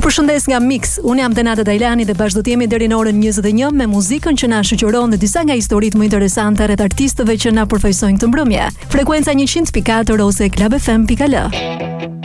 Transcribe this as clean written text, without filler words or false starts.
Ju përshëndes nga Mix. Unë jam Denata Dajlani dhe bashkë do të jemi deri në orën 21 me muzikën që na shoqëron dhe disa nga historitë më interesante rreth artistëve që na përfaqësojnë këtë mbrëmje. Frekuenca 100.4 ose klubfm.al.